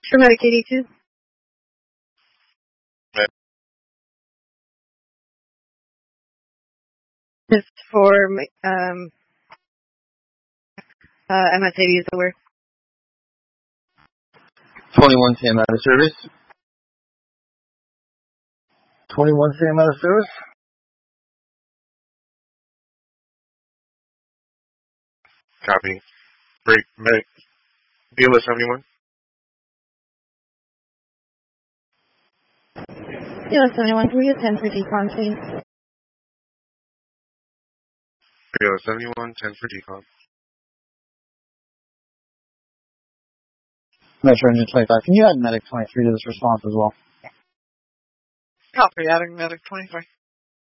For Medic 82. It's for MS-80 is over. 21 Sam out of service. 21 Sam out of service. Copy. Break. Medic. Dealer 71. Dealer 71, can we get 10 for decon, please? Dealer 71, 10 for decon. Metro Engine 25. Can you add Medic 23 to this response as well? Copy, adding Medic 23.